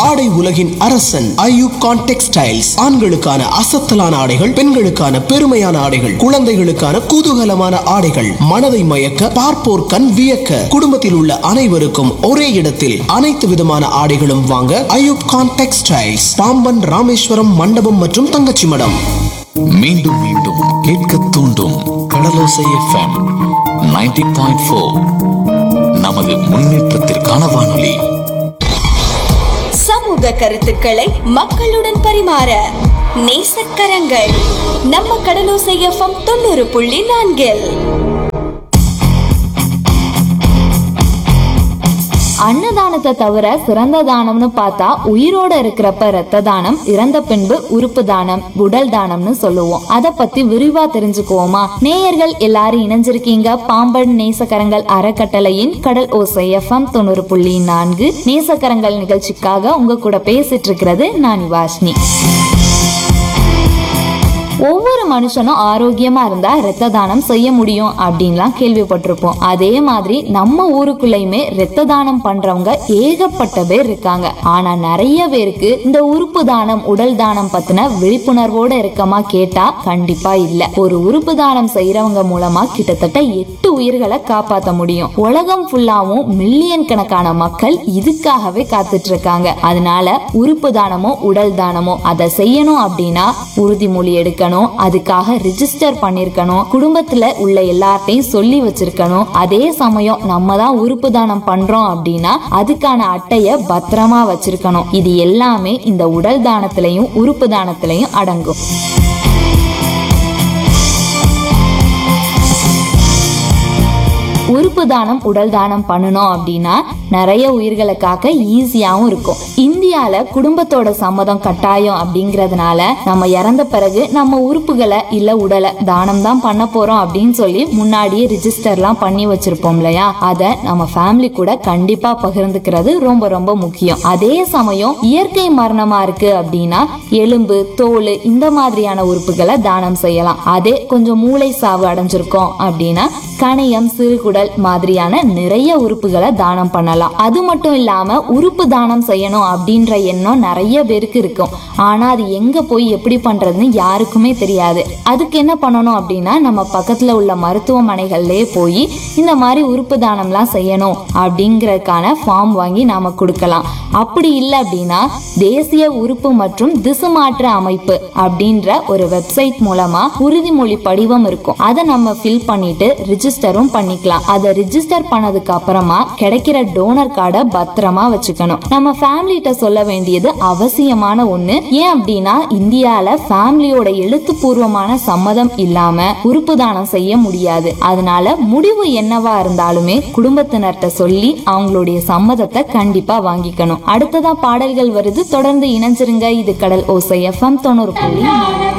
ஆடை உலகின் அரசன் ஐயூப் கான் டெக்ஸ்டைல்ஸ். ஆண்களுக்கான அசத்தலான ஆடைகள், பெண்களுக்கான பெருமையான ஆடைகள், குழந்தைகளுக்கான குதூகலமான ஆடைகள், மனதை மயக்க பார்ப்போர் கண் வியக்க, குடும்பத்தில் உள்ள அனைவருக்கும் ஒரே இடத்தில் அனைத்து விதமான ஆடைகளும் வாங்க ஐயூப் கான் டெக்ஸ்டைல்ஸ், பாம்பன், ராமேஸ்வரம், மண்டபம் மற்றும் தங்கச்சி மடம். மீண்டும் மீண்டும் கேட்க தூண்டும் கடலோசை FM 90.4 நமது முன்னேற்றத்திற்கான வானொலி. சமூக கருத்துக்களை மக்களுடன் பரிமாற நேசக்கரங்கள் நம்ம கடலோசை FM 90.4. அன்னதானத்தை தவிர சிறந்த தானம்னு பார்த்தா உயிரோட இருக்கிறப்ப ரத்த தானம், இறந்த பின்பு உறுப்பு தானம், உடல் தானம்னு சொல்லுவோம். அத பத்தி விரிவா தெரிஞ்சுக்குவோமா? நேயர்கள் எல்லாரும் இணைஞ்சிருக்கீங்க பாம்பன் நேசக்கரங்கள் அறக்கட்டளையின் கடல் ஓசை FM 90.4 நேசக்கரங்கள் நிகழ்ச்சிக்காக உங்க கூட பேசிட்டு இருக்கிறது நான் வாஷ்னி. ஒவ்வொரு மனுஷனும் ஆரோக்கியமா இருந்தா இரத்த தானம் செய்ய முடியும் அப்படின்லாம் கேள்விப்பட்டிருப்போம். அதே மாதிரி நம்ம ஊருக்குள்ளயுமே இரத்த தானம் பண்றவங்க ஏகப்பட்ட பேர் இருக்காங்க. ஆனா நிறைய பேருக்கு இந்த உறுப்பு தானம், உடல் தானம் பத்தின விழிப்புணர்வோட இருக்கமா கேட்டா கண்டிப்பா இல்ல. ஒரு உறுப்பு தானம் செய்யறவங்க மூலமா கிட்டத்தட்ட 8 உயிர்களை காப்பாற்ற முடியும். உலகம் ஃபுல்லாவும் மில்லியன் கணக்கான மக்கள் இதுக்காகவே காத்துட்டு இருக்காங்க. அதனால உறுப்பு தானமோ உடல் தானமோ அதை செய்யணும் அப்படின்னா உறுதிமொழி எடுக்கணும், அதுக்காக ரிஜிஸ்டர் பண்ணிருக்கணும், குடும்பத்துல உள்ள எல்லார்ட்டையும் சொல்லி வச்சிருக்கணும். அதே சமயம் நம்ம தான் உறுப்பு தானம் பண்றோம் அப்படின்னா அதுக்கான அட்டைய பத்திரமா வச்சிருக்கணும். இது எல்லாமே இந்த உடல் தானத்திலையும் உறுப்பு தானத்திலையும் அடங்கும். உறுப்பு தானம், உடல் தானம் பண்ணணும் அப்படின்னா நிறைய உயிர்களை காக்க ஈஸியாவும் இருக்கும். இந்தியால குடும்பத்தோட சம்மதம் கட்டாயம் அப்படிங்கறதுனால நம்ம இறந்த பிறகு நம்ம உறுப்புகளை இல்ல உடலை தானம் தான் பண்ண போறோம் அப்படின்னு சொல்லி முன்னாடியே ரிஜிஸ்டர்லாம் பண்ணி வச்சிருப்போம் இல்லையா? அத நம்ம ஃபேமிலி கூட கண்டிப்பா பகிர்ந்துக்கிறது ரொம்ப ரொம்ப முக்கியம். அதே சமயம் இயற்கை மரணமா இருக்கு அப்படின்னா எலும்பு, தோல் இந்த மாதிரியான உறுப்புகளை தானம் செய்யலாம். அதே கொஞ்சம் மூளை சாவு அடைஞ்சிருக்கோம் அப்படின்னா கணையம், சிறுகுடல் மாதிரியான நிறைய உறுப்புகளை தானம் பண்ணலாம். அது மட்டும் இல்லாம உறுப்பு தானம் செய்யணும் அப்படின்ற எண்ணம் நிறைய பேருக்கு இருக்கும். ஆனா அது எங்க போய் எப்படி பண்றதுன்னு யாருக்குமே தெரியாது. அதுக்கு என்ன பண்ணணும் அப்படின்னா நம்ம பக்கத்துல உள்ள மருத்துவமனைகள்லயே போய் இந்த மாதிரி உறுப்பு தானம்லாம் செய்யணும் அப்படிங்கறதுக்கான ஃபார்ம் வாங்கி நாம கொடுக்கலாம். அப்படி இல்லை அப்படின்னா தேசிய உறுப்பு மற்றும் திசு மாற்று அமைப்பு அப்படின்ற ஒரு வெப்சைட் மூலமா உறுதிமொழி படிவம் இருக்கும். அதை நம்ம ஃபில் பண்ணிட்டு ரிஜிஸ்டரும் பண்ணிக்கலாம். அதை ரிஜிஸ்டர் பண்ணதுக்கு அப்புறமா கிடைக்கிற டோனர் கார்டை பத்திரமா வச்சுக்கணும். நம்ம ஃபேமிலிட்ட சொல்ல வேண்டியது அவசியமான ஒண்ணு. ஏன் அப்படின்னா இந்தியால ஃபேமிலியோட எழுத்துப்பூர்வமான சம்மதம் இல்லாம உறுப்பு தானம் செய்ய முடியாது. அதனால முடிவு என்னவா இருந்தாலுமே குடும்பத்தினர்கிட்ட சொல்லி அவங்களுடைய சம்மதத்தை கண்டிப்பா வாங்கிக்கணும். அடுத்ததா பாடல்கள் வருது, தொடர்ந்து இணைஞ்சிருங்க. இது கடல் ஓசை FM 90.4.